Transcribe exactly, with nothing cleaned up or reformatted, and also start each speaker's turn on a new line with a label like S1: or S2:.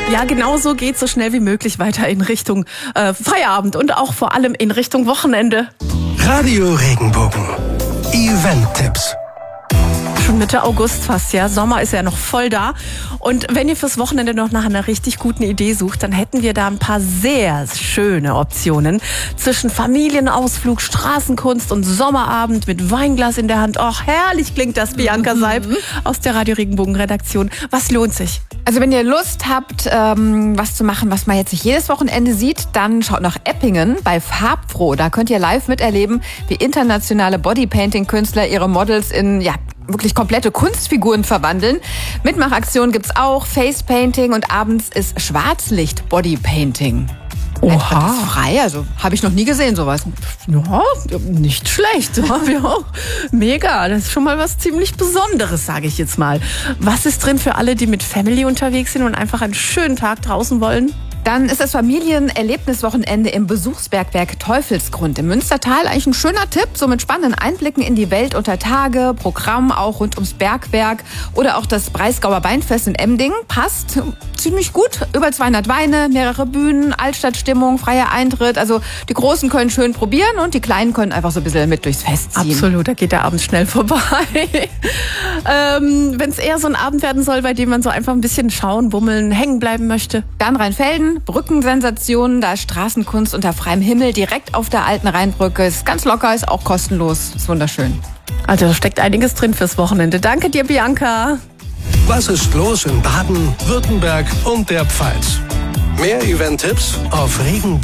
S1: Ja, genau so geht's so schnell wie möglich weiter in Richtung äh, Feierabend und auch vor allem in Richtung Wochenende.
S2: Radio Regenbogen. Event-Tipps.
S1: Schon Mitte August fast, ja. Sommer ist ja noch voll da. Und wenn ihr fürs Wochenende noch nach einer richtig guten Idee sucht, dann hätten wir da ein paar sehr schöne Optionen. Zwischen Familienausflug, Straßenkunst und Sommerabend mit Weinglas in der Hand. Och, herrlich klingt das, Bianca Seib aus der Radio Regenbogen Redaktion. Was lohnt sich?
S3: Also wenn ihr Lust habt, ähm, was zu machen, was man jetzt nicht jedes Wochenende sieht, dann schaut nach Eppingen bei Farbfroh. Da könnt ihr live miterleben, wie internationale Bodypainting-Künstler ihre Models in, ja, wirklich komplette Kunstfiguren verwandeln. Mitmachaktionen gibt's auch, Facepainting und abends ist Schwarzlicht-Bodypainting. Einfach das frei, also habe ich noch nie gesehen, sowas.
S1: Ja, nicht schlecht. Ja, ja. Mega, das ist schon mal was ziemlich Besonderes, sage ich jetzt mal. Was ist drin für alle, die mit Family unterwegs sind und einfach einen schönen Tag draußen wollen?
S3: Dann ist das Familienerlebniswochenende im Besuchsbergwerk Teufelsgrund im Münstertal eigentlich ein schöner Tipp, so mit spannenden Einblicken in die Welt unter Tage, Programm auch rund ums Bergwerk oder auch das Breisgauer Weinfest in Emding passt ziemlich gut. Über zweihundert Weine, mehrere Bühnen, Altstadtstimmung, freier Eintritt. Also die Großen können schön probieren und die Kleinen können einfach so ein bisschen mit durchs Fest ziehen.
S1: Absolut, da geht der Abend schnell vorbei. ähm, wenn es eher so ein Abend werden soll, bei dem man so einfach ein bisschen schauen, bummeln, hängen bleiben möchte.
S3: Dann Rheinfelden. Brückensensationen, da ist Straßenkunst unter freiem Himmel direkt auf der alten Rheinbrücke. Ist ganz locker, ist auch kostenlos, ist wunderschön.
S1: Also da steckt einiges drin fürs Wochenende. Danke dir, Bianca.
S2: Was ist los in Baden, Württemberg und der Pfalz? Mehr Event-Tipps auf regenbogen.